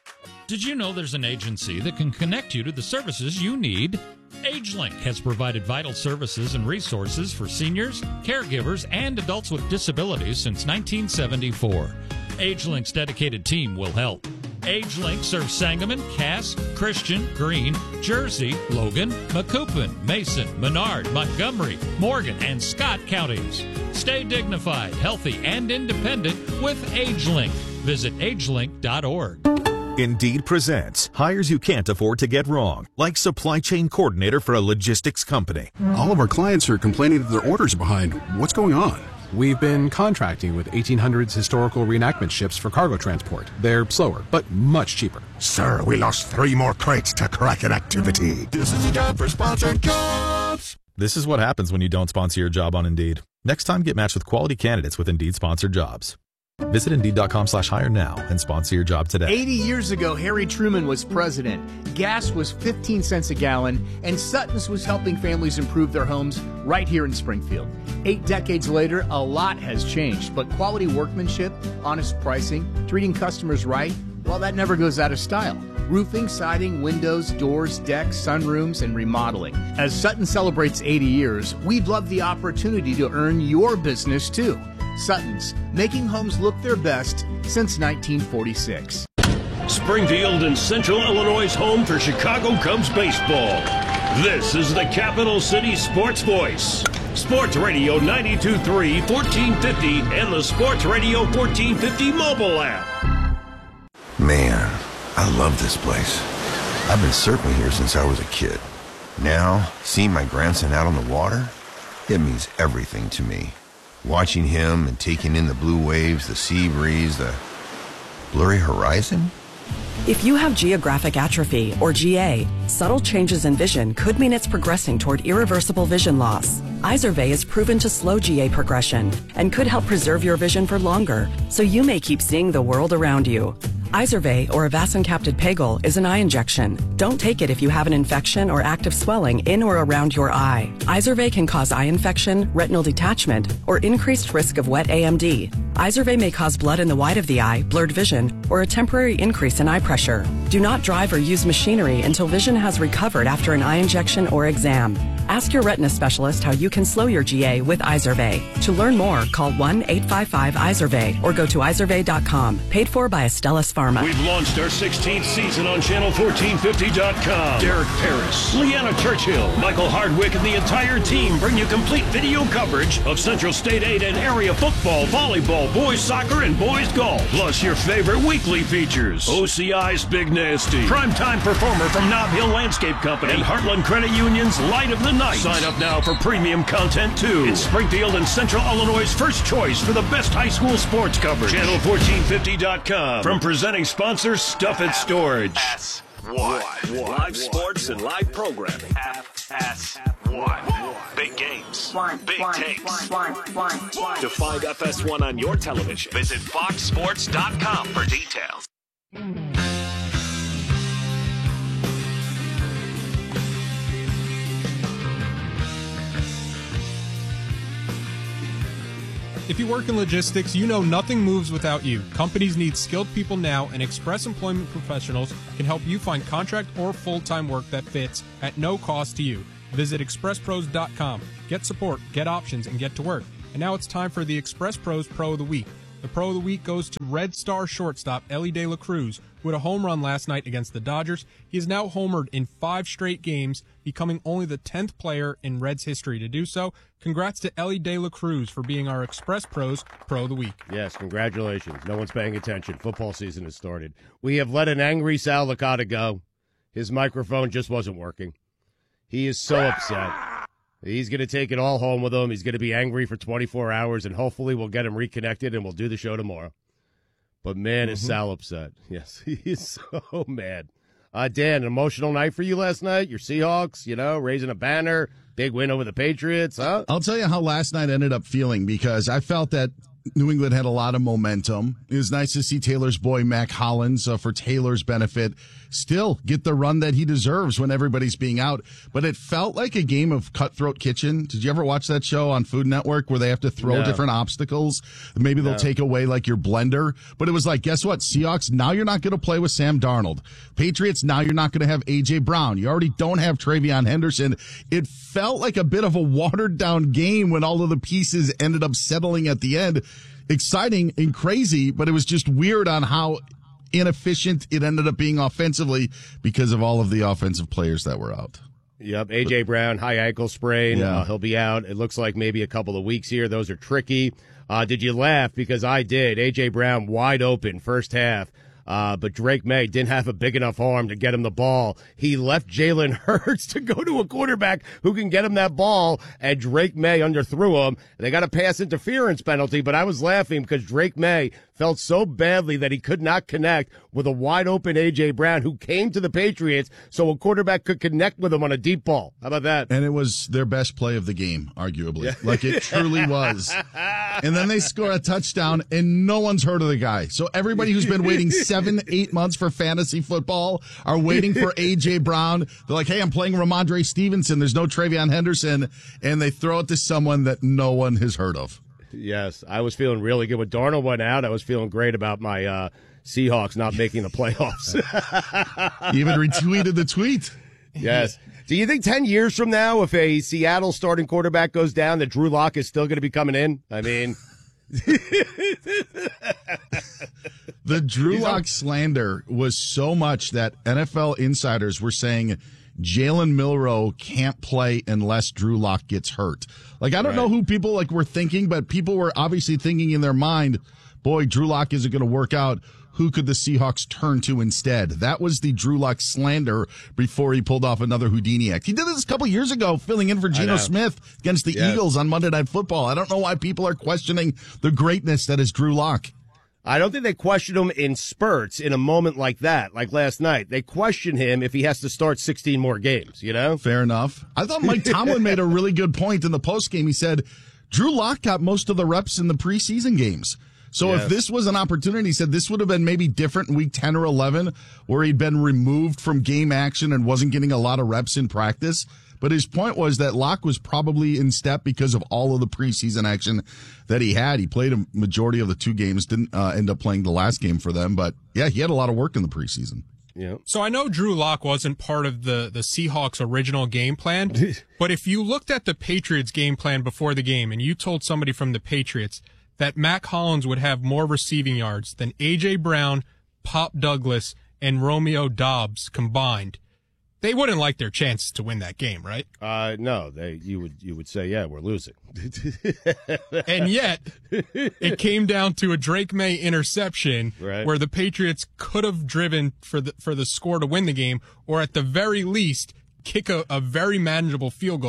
Did you know there's an agency that can connect you to the services you need? AgeLink has provided vital services and resources for seniors, caregivers, and adults with disabilities since nineteen seventy-four. AgeLink's dedicated team will help. AgeLink serves Sangamon, Cass, Christian, Greene, Jersey, Logan, Macoupin, Mason, Menard, Montgomery, Morgan, and Scott counties. Stay dignified, healthy, and independent with AgeLink. Visit agelink dot org. Indeed presents hires you can't afford to get wrong, like supply chain coordinator for a logistics company. All of our clients are complaining that their orders are behind. What's going on? We've been contracting with eighteen hundreds historical reenactment ships for cargo transport. They're slower, but much cheaper. Sir, we lost three more crates to Kraken activity. This is a job for sponsored jobs. This is what happens when you don't sponsor your job on Indeed. Next time, get matched with quality candidates with Indeed sponsored jobs. Visit Indeed.com slash hire now and sponsor your job today. eighty years ago, Harry Truman was president. Gas was fifteen cents a gallon, and Sutton's was helping families improve their homes right here in Springfield. Eight decades later, a lot has changed, but quality workmanship, honest pricing, treating customers right, well, that never goes out of style. Roofing, siding, windows, doors, decks, sunrooms, and remodeling. As Sutton celebrates eighty years, we'd love the opportunity to earn your business, too. Sutton's, making homes look their best since nineteen forty-six. Springfield and Central Illinois' home for Chicago Cubs baseball. This is the Capital City Sports Voice. Sports Radio ninety-two point three, fourteen fifty, and the Sports Radio fourteen fifty mobile app. Man, I love this place. I've been surfing here since I was a kid. Now, seeing my grandson out on the water, it means everything to me. Watching him and taking in the blue waves, the sea breeze, the blurry horizon. If you have geographic atrophy, or G A, subtle changes in vision could mean it's progressing toward irreversible vision loss. Izervay is proven to slow G A progression and could help preserve your vision for longer, so you may keep seeing the world around you. Izervay, or avacincaptad pegol, is an eye injection. Don't take it if you have an infection or active swelling in or around your eye. Izervay can cause eye infection, retinal detachment, or increased risk of wet A M D. Izervay may cause blood in the white of the eye, blurred vision, or a temporary increase in eye pressure. Do not drive or use machinery until vision has recovered after an eye injection or exam. Ask your retina specialist how you can slow your G A with Izervay. To learn more, call one eight five five Izervay or go to izervay dot com. Paid for by Astellas Pharma. We've launched our sixteenth season on channel fourteen fifty dot com. Derek Paris, Leanna Churchill, Michael Hardwick, and the entire team bring you complete video coverage of Central State eight and area football, volleyball, boys soccer, and boys golf. Plus your favorite weekly features. O C I's Big Nasty, primetime performer from Nob Hill Landscape Company, and Heartland Credit Union's Light of the Night. Sign up now for premium content too. It's Springfield and Central Illinois' first choice for the best high school sports coverage. channel fourteen fifty dot com. From presenting sponsor Stuff It Storage. one. Live sports and live programming. F S one. Big games. Big takes. To find F S one on your television, visit fox sports dot com for details. If you work in logistics, you know nothing moves without you. Companies need skilled people now, and Express Employment Professionals can help you find contract or full-time work that fits at no cost to you. Visit express pros dot com. Get support, get options, and get to work. And now it's time for the Express Pros Pro of the Week. The Pro of the Week goes to Red Star shortstop Elly De La Cruz, who had a home run last night against the Dodgers. He is now homered in five straight games, becoming only the tenth player in Reds history to do so. Congrats to Elly De La Cruz for being our Express Pros Pro of the Week. Yes, congratulations. No one's paying attention. Football season has started. We have let an angry Sal Licata go. His microphone just wasn't working. He is so upset. He's going to take it all home with him. He's going to be angry for twenty-four hours, and hopefully we'll get him reconnected, and we'll do the show tomorrow. But, man, mm-hmm. is Sal upset. Yes, he is so mad. Uh, Dan, an emotional night for you last night? Your Seahawks, you know, raising a banner, big win over the Patriots, huh? I'll tell you how last night ended up feeling, because I felt that New England had a lot of momentum. It was nice to see Taylor's boy, Mac Hollins, uh, for Taylor's benefit, still get the run that he deserves when everybody's being out. But it felt like a game of Cutthroat Kitchen. Did you ever watch that show on Food Network where they have to throw no. different obstacles? Maybe they'll no. take away like your blender. But it was like, guess what, Seahawks, now you're not going to play with Sam Darnold. Patriots, now you're not going to have A J. Brown. You already don't have Travion Henderson. It felt like a bit of a watered-down game when all of the pieces ended up settling at the end. Exciting and crazy, but it was just weird on how inefficient it ended up being offensively because of all of the offensive players that were out. Yep, A J. Brown, high ankle sprain. Yeah. Uh, he'll be out. It looks like maybe a couple of weeks here. Those are tricky. Uh, did you laugh? Because I did. A J. Brown wide open first half. Uh, but Drake May didn't have a big enough arm to get him the ball. He left Jalen Hurts to go to a quarterback who can get him that ball, and Drake May underthrew him. They got a pass interference penalty, but I was laughing because Drake May felt so badly that he could not connect with a wide-open A J. Brown who came to the Patriots so a quarterback could connect with him on a deep ball. How about that? And it was their best play of the game, arguably. Yeah. Like it truly was. And then they score a touchdown, and no one's heard of the guy. So everybody who's been waiting seven, eight months for fantasy football are waiting for A J. Brown. They're like, hey, I'm playing Ramondre Stevenson. There's no Travion Henderson. And they throw it to someone that no one has heard of. Yes, I was feeling really good. When Darnold went out, I was feeling great about my uh, Seahawks not making the playoffs. You even retweeted the tweet. Yes. Do you think ten years from now, if a Seattle starting quarterback goes down, that Drew Lock is still going to be coming in? I mean... The Drew Lock slander was so much that N F L insiders were saying Jalen Milroe can't play unless Drew Lock gets hurt. Like, I don't right. know who people like were thinking, but people were obviously thinking in their mind, boy, Drew Lock isn't going to work out. Who could the Seahawks turn to instead? That was the Drew Lock slander before he pulled off another Houdini act. He did this a couple years ago, filling in for Geno Smith against the yes. Eagles on Monday Night Football. I don't know why people are questioning the greatness that is Drew Lock. I don't think they question him in spurts in a moment like that, like last night. They question him if he has to start sixteen more games, you know? Fair enough. I thought Mike Tomlin made a really good point in the postgame. He said, Drew Lock got most of the reps in the preseason games. So yes. if this was an opportunity, he said this would have been maybe different in week ten or eleven, where he'd been removed from game action and wasn't getting a lot of reps in practice. But his point was that Locke was probably in step because of all of the preseason action that he had. He played a majority of the two games, didn't uh, end up playing the last game for them. But, yeah, he had a lot of work in the preseason. Yeah. So I know Drew Lock wasn't part of the, the Seahawks' original game plan. But if you looked at the Patriots' game plan before the game and you told somebody from the Patriots that Mac Hollins would have more receiving yards than A J. Brown, Pop Douglas, and Romeo Doubs combined, they wouldn't like their chances to win that game, right? Uh, no, they you would you would say, yeah, we're losing. And yet, it came down to a Drake May interception right. where the Patriots could have driven for the for the score to win the game, or at the very least, kick a, a very manageable field goal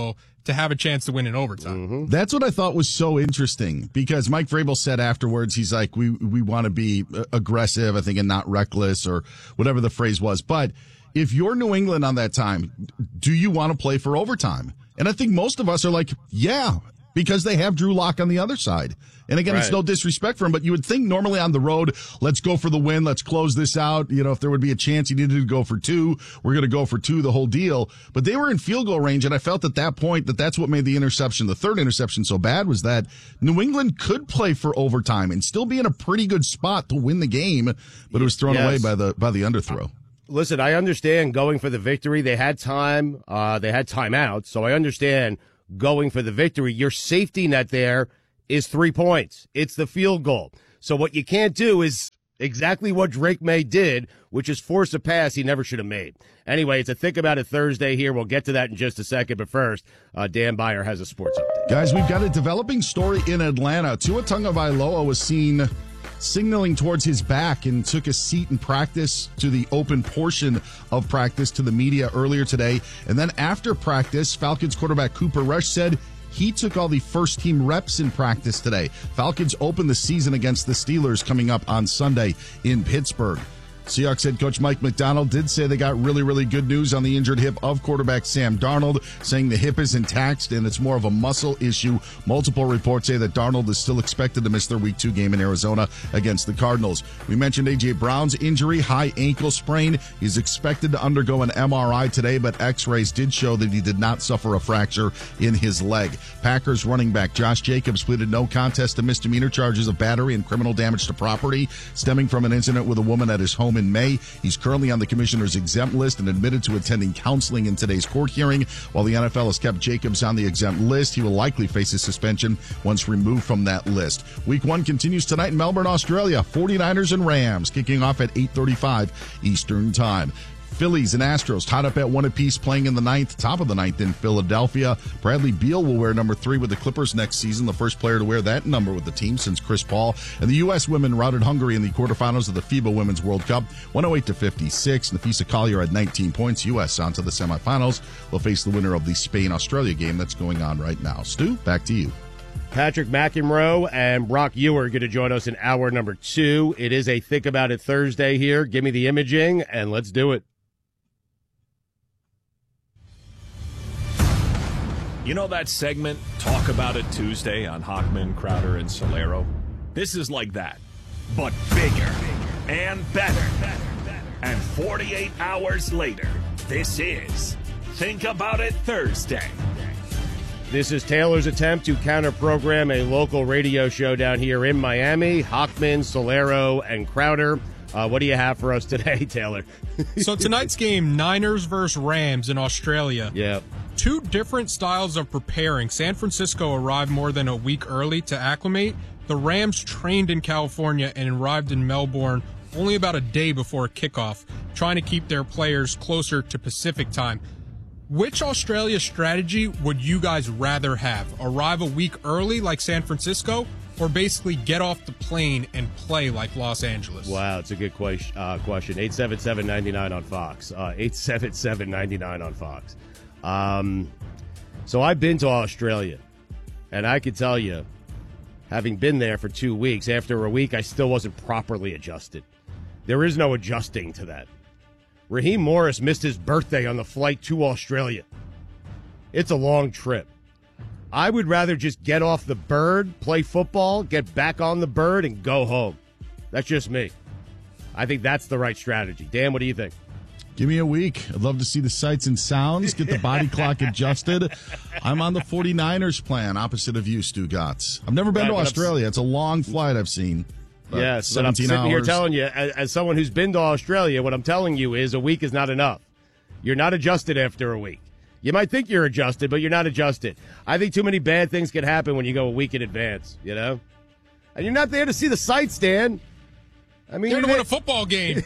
to have a chance to win in overtime. Mm-hmm. That's what I thought was so interesting, because Mike Vrabel said afterwards, he's like, we, we want to be aggressive, I think, and not reckless, or whatever the phrase was. But if you're New England on that time, do you want to play for overtime? And I think most of us are like, yeah, because they have Drew Lock on the other side. And again, right. It's no disrespect for him, but you would think normally on the road, let's go for the win, let's close this out. You know, if there would be a chance you needed to go for two, we're going to go for two, the whole deal. But they were in field goal range, and I felt at that point that that's what made the interception, the third interception, so bad, was that New England could play for overtime and still be in a pretty good spot to win the game, but it was thrown yes. away by the by the underthrow. Listen, I understand going for the victory. They had time. Uh, they had timeouts, so I understand going for the victory. Your safety net there is three points. It's the field goal. So what you can't do is exactly what Drake May did, which is force a pass he never should have made. Anyway, it's a Think About It Thursday here. We'll get to that in just a second. But first, uh, Dan Beyer has a sports update. Guys, we've got a developing story in Atlanta. Tua Tagovailoa was seen signaling towards his back and took a seat in practice to the open portion of practice to the media earlier today. And then after practice, Falcons quarterback Cooper Rush said he took all the first-team reps in practice today. Falcons open the season against the Steelers coming up on Sunday in Pittsburgh. Seahawks head coach Mike McDonald did say they got really, really good news on the injured hip of quarterback Sam Darnold, saying the hip is intact and it's more of a muscle issue. Multiple reports say that Darnold is still expected to miss their week two game in Arizona against the Cardinals. We mentioned A J. Brown's injury, high ankle sprain. He's expected to undergo an M R I today, but x-rays did show that he did not suffer a fracture in his leg. Packers running back Josh Jacobs pleaded no contest to misdemeanor charges of battery and criminal damage to property stemming from an incident with a woman at his home in May. He's currently on the commissioner's exempt list and admitted to attending counseling in today's court hearing. While the N F L has kept Jacobs on the exempt list, he will likely face a suspension once removed from that list. Week one continues tonight in Melbourne, Australia. forty-niners and Rams kicking off at eight thirty-five Eastern Time. Phillies and Astros tied up at one apiece, playing in the ninth, top of the ninth in Philadelphia. Bradley Beal will wear number three with the Clippers next season, the first player to wear that number with the team since Chris Paul. And the U S women routed Hungary in the quarterfinals of the FIBA Women's World Cup, one oh eight to fifty-six. Nafisa Collier had nineteen points. U S on to the semifinals. They'll face the winner of the Spain-Australia game that's going on right now. Stu, back to you. Patrick McEnroe and Brock Ewer are going to join us in hour number two. It is a Think About It Thursday here. Give me the imaging, and let's do it. You know that segment, Talk About It Tuesday on Hochman, Crowder, and Solero? This is like that, but bigger and better. And forty-eight hours later, this is Think About It Thursday. This is Taylor's attempt to counter-program a local radio show down here in Miami. Hochman, Solero, and Crowder. Uh, what do you have for us today, Taylor? So tonight's game, Niners versus Rams in Australia. Yeah. Two different styles of preparing. San Francisco arrived more than a week early to acclimate. The Rams trained in California and arrived in Melbourne only about a day before kickoff, trying to keep their players closer to Pacific time. Which Australia strategy would you guys rather have? Arrive a week early like San Francisco, or basically get off the plane and play like Los Angeles? Wow, it's a good question. Uh, question. eight seven seven, nine nine on Fox. Uh, eight seven seven, nine nine on Fox. Um, so I've been to Australia, and I can tell you, having been there for two weeks, after a week, I still wasn't properly adjusted. There is no adjusting to that. Raheem Morris missed his birthday on the flight to Australia. It's a long trip. I would rather just get off the bird, play football, get back on the bird, and go home. That's just me. I think that's the right strategy. Dan, what do you think? Give me a week. I'd love to see the sights and sounds, get the body clock adjusted. I'm on the forty-niners plan, opposite of you, Stu Gotts. I've never been right, to Australia. It's a long flight I've seen. Yes, but I'm sitting hours. here telling you, as, as someone who's been to Australia, what I'm telling you is a week is not enough. You're not adjusted after a week. You might think you're adjusted, but you're not adjusted. I think too many bad things can happen when you go a week in advance, you know? And you're not there to see the sights, Dan. I mean, you're to win a football game.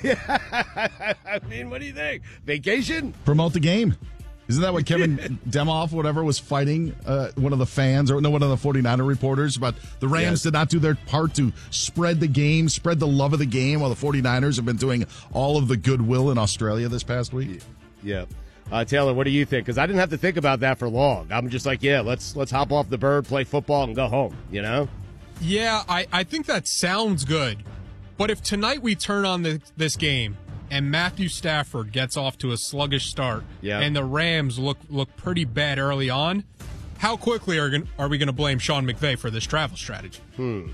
I mean, what do you think? Vacation? Promote the game. Isn't that what Kevin Demoff, whatever, was fighting uh, one of the fans, or no, one of the forty-niner reporters? But the Rams yes. did not do their part to spread the game, spread the love of the game, while the forty-niners have been doing all of the goodwill in Australia this past week. Yeah. Uh, Taylor, what do you think? Because I didn't have to think about that for long. I'm just like, yeah, let's let's hop off the bird, play football, and go home, you know? Yeah, I, I think that sounds good. But if tonight we turn on the, this game and Matthew Stafford gets off to a sluggish start yeah. and the Rams look look pretty bad early on, how quickly are, gonna, are we going to blame Sean McVay for this travel strategy? Hmm.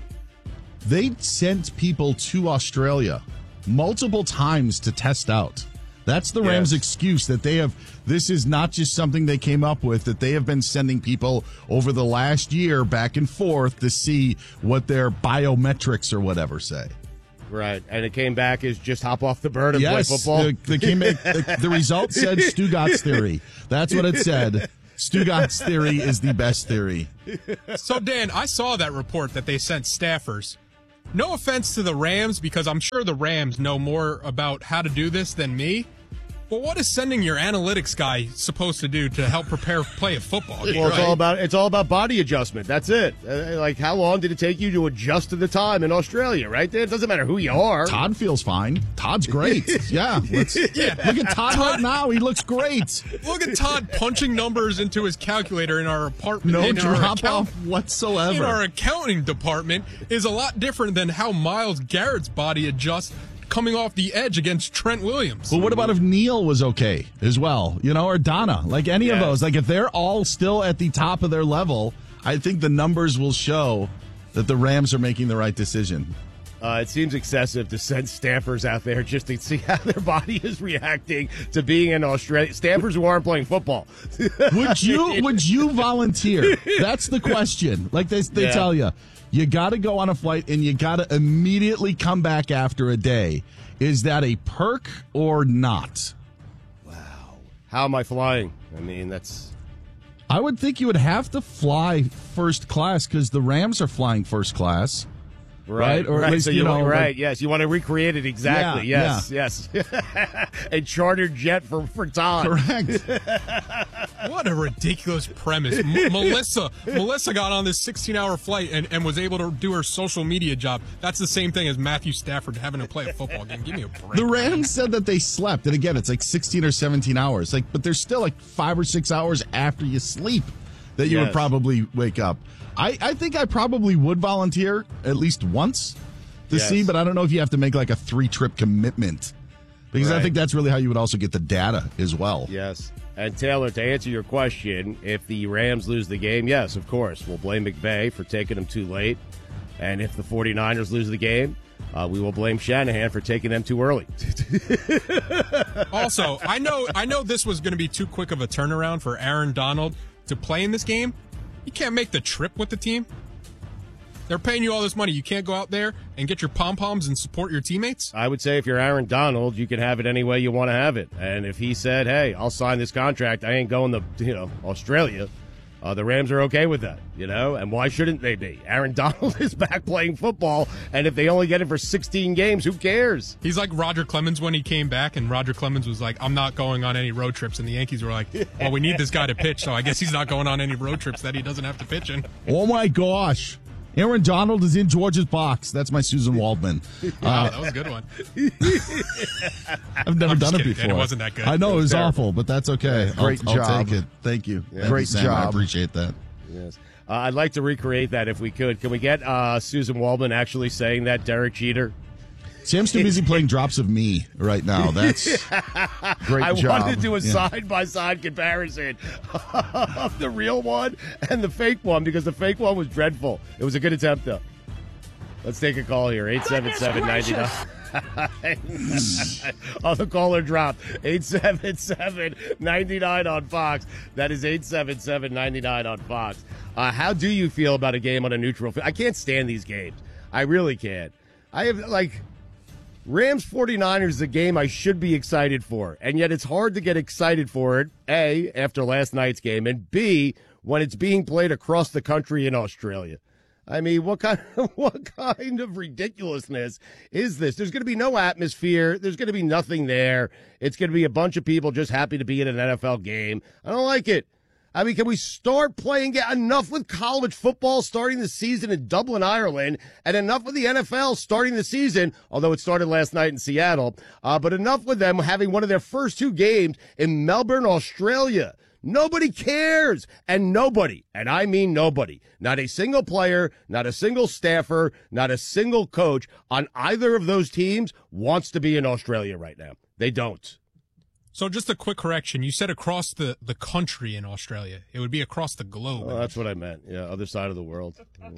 They sent people to Australia multiple times to test out. That's the Rams' yes. excuse that they have. This is not just something they came up with, that they have been sending people over the last year back and forth to see what their biometrics or whatever say. Right, and it came back as just hop off the bird and yes, play football. The, the, came, the, the result said Stugatz theory. That's what it said. Stugatz theory is the best theory. So, Dan, I saw that report that they sent staffers. No offense to the Rams, because I'm sure the Rams know more about how to do this than me. But what is sending your analytics guy supposed to do to help prepare play a football game? Well, it's right? all about it's all about body adjustment. That's it. Uh, like, how long did it take you to adjust to the time in Australia? Right? It doesn't matter who you are. Todd feels fine. Todd's great. Yeah, let's, yeah. Look at Todd, Todd right now. He looks great. Look at Todd punching numbers into his calculator in our apartment. No in drop off whatsoever. In our accounting department is a lot different than how Myles Garrett's body adjusts coming off the edge against Trent Williams. Well, what about if Neil was okay as well, you know, or Donna, like any yeah. of those? Like, if they're all still at the top of their level, I think the numbers will show that the Rams are making the right decision. Uh, it seems excessive to send staffers out there just to see how their body is reacting to being in Australia. Staffers who aren't playing football. Would you Would you volunteer? That's the question. Like they, they yeah. tell you. You got to go on a flight, and you got to immediately come back after a day. Is that a perk or not? Wow. How am I flying? I mean, that's... I would think you would have to fly first class because the Rams are flying first class. Right, or right. at least, so you, you know, right. like, yes, you want to recreate it exactly. Yeah, yes, yeah. yes. A chartered jet for for Todd. Correct. What a ridiculous premise. M- Melissa, Melissa got on this sixteen-hour flight and, and was able to do her social media job. That's the same thing as Matthew Stafford having to play a football game. Give me a break. The Rams said that they slept, and again, it's like sixteen or seventeen hours. Like, but there's still like five or six hours after you sleep that you yes. would probably wake up. I, I think I probably would volunteer at least once to yes. see, but I don't know if you have to make like a three-trip commitment because right. I think that's really how you would also get the data as well. Yes. And Taylor, to answer your question, if the Rams lose the game, yes, of course, we'll blame McVay for taking them too late. And if the 49ers lose the game, uh, we will blame Shanahan for taking them too early. Also, I know, I know this was going to be too quick of a turnaround for Aaron Donald to play in this game. You can't make the trip with the team. They're paying you all this money. You can't go out there and get your pom-poms and support your teammates? I would say if you're Aaron Donald, you can have it any way you want to have it. And if he said, hey, I'll sign this contract, I ain't going to, you know, Australia, uh, the Rams are okay with that, you know? And why shouldn't they be? Aaron Donald is back playing football, and if they only get him for sixteen games, who cares? He's like Roger Clemens when he came back, and Roger Clemens was like, I'm not going on any road trips. And the Yankees were like, well, we need this guy to pitch, so I guess he's not going on any road trips that he doesn't have to pitch in. Oh, my gosh. Aaron Donald is in George's box. That's my Susan Waldman. Wow, uh, that was a good one. I've never I'm done it kidding, before. Dan, it wasn't that good. I know, it was, it was awful, but that's okay. Great I'll, job. I'll take it. Thank you. Yeah. Thank Great you, Sam. job. I appreciate that. Yes. Uh, I'd like to recreate that if we could. Can we get uh, Susan Waldman actually saying that, Derek Jeter? Sam's too busy playing Drops of Me right now. That's great I job. I wanted to do a yeah. side-by-side comparison of the real one and the fake one because the fake one was dreadful. It was a good attempt, though. Let's take a call here, eight seven seven, nine nine. Oh, the caller dropped. eight seven seven, nine nine on Fox. That is eight seven seven, nine nine on Fox. Uh, how do you feel about a game on a neutral field? I can't stand these games. I really can't. I have, like, Rams 49ers is a game I should be excited for, and yet it's hard to get excited for it, A, after last night's game, and B, when it's being played across the country in Australia. I mean, what kind of, what kind of ridiculousness is this? There's going to be no atmosphere. There's going to be nothing there. It's going to be a bunch of people just happy to be in an N F L game. I don't like it. I mean, can we start playing enough with college football starting the season in Dublin, Ireland, and enough with the N F L starting the season, although it started last night in Seattle, uh, but enough with them having one of their first two games in Melbourne, Australia. Nobody cares. And nobody, and I mean nobody, not a single player, not a single staffer, not a single coach on either of those teams wants to be in Australia right now. They don't. So just a quick correction. You said across the, the country in Australia. It would be across the globe. Well, that's what I meant. Yeah, other side of the world.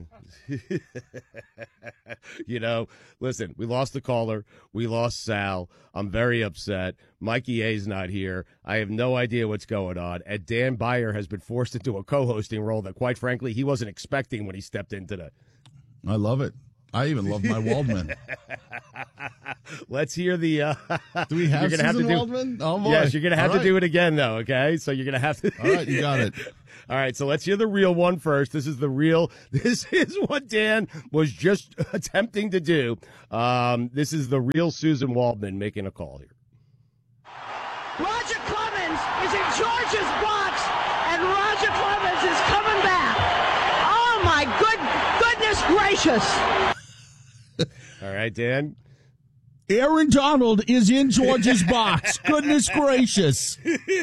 You know, listen, we lost the caller. We lost Sal. I'm very upset. Mikey A's not here. I have no idea what's going on. And Dan Beyer has been forced into a co-hosting role that, quite frankly, he wasn't expecting when he stepped in today. I love it. I even love my Waldman. Let's hear the. Uh, do we have Susan have to do, Waldman? Oh, boy. Yes, you're going to have All to right. do it again, though, okay? So you're going to have to. All right, you got it. All right, so let's hear the real one first. This is the real. This is what Dan was just attempting to do. Um, this is the real Susan Waldman making a call here. Roger Clemens is in George's box, and Roger Clemens is coming back. Oh, my good goodness gracious. All right, Dan. Aaron Donald is in George's box. Goodness gracious.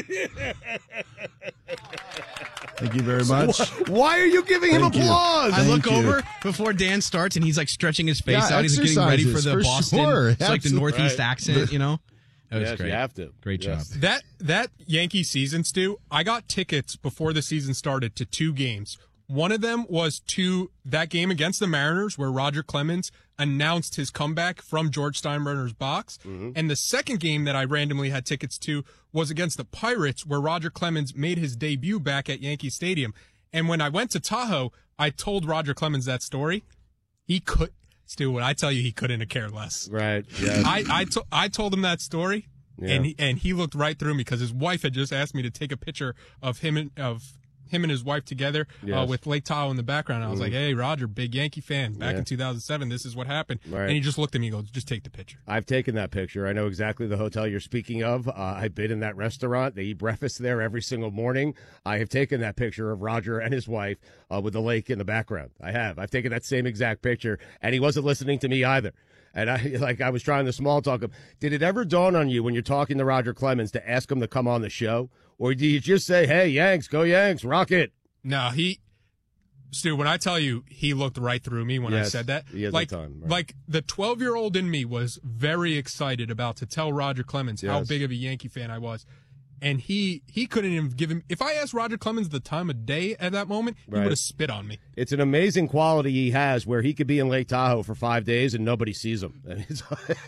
Thank you very much. Why are you giving him Thank you. applause? I look Thank you. over before Dan starts, and he's like stretching his face Yeah, out. He's like, getting ready for exercises, the for Boston. sure. It's like the Absolutely. Northeast Right. accent, you know? That was Yes, great. you have to. Great Yes. job. That that Yankee season, Stu, I got tickets before the season started to two games. One of them was to that game against the Mariners where Roger Clemens announced his comeback from George Steinbrenner's box. Mm-hmm. And the second game that I randomly had tickets to was against the Pirates where Roger Clemens made his debut back at Yankee Stadium. And when I went to Tahoe, I told Roger Clemens that story. He could, Stu, when I tell you he couldn't have cared less. Right, yes. I, I, to, I told him that story, Yeah. and, he, and he looked right through me because his wife had just asked me to take a picture of him and, of him and his wife together uh, Yes. with Lake Tahoe in the background. I was Mhm. like, hey, Roger, big Yankee fan. Back Yeah. in two thousand seven, this is what happened. Right. And he just looked at me and goes, just take the picture. I've taken that picture. I know exactly the hotel you're speaking of. Uh, I've been in that restaurant. They eat breakfast there every single morning. I have taken that picture of Roger and his wife uh, with the lake in the background. I have. I've taken that same exact picture, and he wasn't listening to me either. And I like I was trying to small talk him. Did it ever dawn on you when you're talking to Roger Clemens to ask him to come on the show? Or do you just say, hey, Yanks, go Yanks, rock it? No, he, Stu, when I tell you he looked right through me when Yes, I said that, he has like, the time, right. like the twelve-year-old in me was very excited about to tell Roger Clemens how Yes. big of a Yankee fan I was. And he, he couldn't even give him, if I asked Roger Clemens the time of day at that moment, he Right. would have spit on me. It's an amazing quality he has where he could be in Lake Tahoe for five days and nobody sees him. And it's-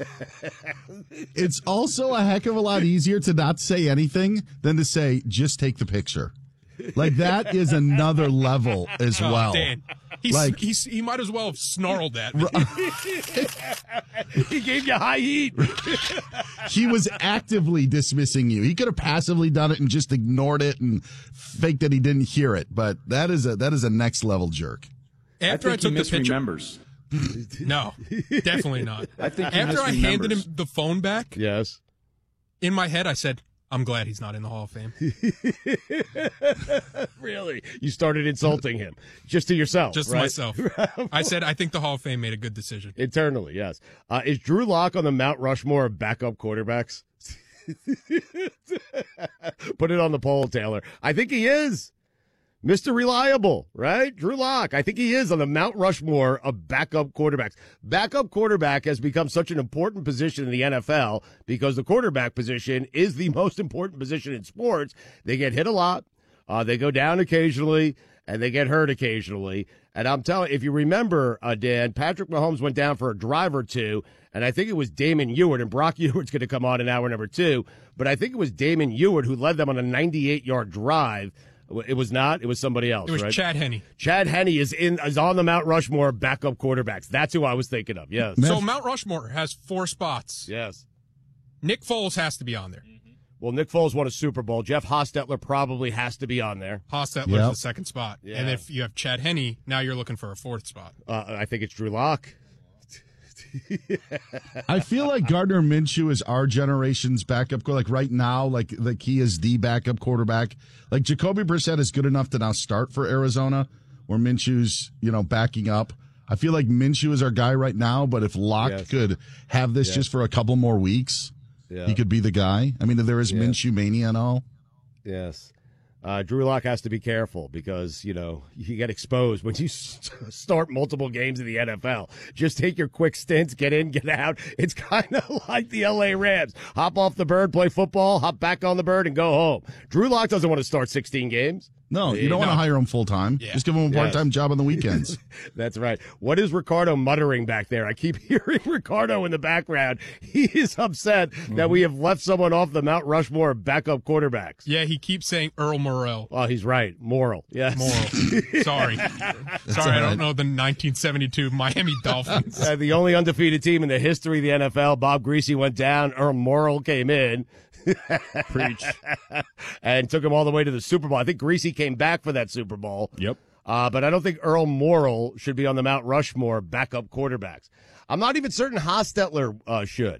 It's also a heck of a lot easier to not say anything than to say, just take the picture. Like, that is another level as Oh, well. Dan, he's, Like- he's, he might as well have snarled at me. he gave you high heat. He was actively dismissing you. He could have passively done it and just ignored it and faked that he didn't hear it. But that is a that is a next level jerk. After I, took the picture, misremembers. no, definitely not. I think he After I handed him misremembers. the phone back, yes, in my head I said, I'm glad he's not in the Hall of Fame. Really? You started insulting him just to yourself, Just right? myself. I said, I think the Hall of Fame made a good decision. Internally, yes. Uh, is Drew Lock on the Mount Rushmore of backup quarterbacks? Put it on the poll, Taylor. I think he is. Mister Reliable, right? Drew Lock. I think he is on the Mount Rushmore of backup quarterbacks. Backup quarterback has become such an important position in the N F L because the quarterback position is the most important position in sports. They get hit a lot. Uh, they go down occasionally, and they get hurt occasionally. And I'm telling you, if you remember, uh, Dan, Patrick Mahomes went down for a drive or two, and I think it was Damon Ewart, and Brock Ewart's going to come on in hour number two, but I think it was Damon Ewart who led them on a ninety-eight-yard drive. It was not. It was somebody else, It was right? Chad Henne. Chad Henne is in is on the Mount Rushmore of backup quarterbacks. That's who I was thinking of, yes. So Mount Rushmore has four spots. Yes. Nick Foles has to be on there. Well, Nick Foles won a Super Bowl. Jeff Hostetler probably has to be on there. Hostetler's Yep. the second spot. Yeah. And if you have Chad Henne, now you're looking for a fourth spot. Uh, I think it's Drew Lock. I feel like Gardner Minshew is our generation's backup. Like right now, like like he is the backup quarterback. Like Jacoby Brissett is good enough to now start for Arizona, where Minshew's you know backing up. I feel like Minshew is our guy right now, but if Locke Yes. could have this Yes. just for a couple more weeks, Yeah. he could be the guy. I mean, if there is Yeah. Minshew mania and all. Yes. Uh, Drew Lock has to be careful because, you know, you get exposed when you s- start multiple games in the N F L. Just take your quick stints, get in, get out. It's kind of like the L A Rams. Hop off the bird, play football, hop back on the bird, and go home. Drew Lock doesn't want to start sixteen games. No, you don't want to hire him full time. Just give him a part time Yes. job on the weekends. That's right. What is Ricardo muttering back there? I keep hearing Ricardo in the background. He is upset that we have left someone off the Mount Rushmore of backup quarterbacks. Yeah, he keeps saying Earl Morrell. Oh, he's right. Moral. Yes. Moral. Sorry. Sorry, I don't know the nineteen seventy-two Miami Dolphins. Uh, the only undefeated team in the history of the N F L. Bob Greasy went down. Earl Morrell came in. Preach. And took him all the way to the Super Bowl. I think Greasy came back for that Super Bowl. Yep. Uh, but I don't think Earl Morrell should be on the Mount Rushmore backup quarterbacks. I'm not even certain Hostetler uh, should.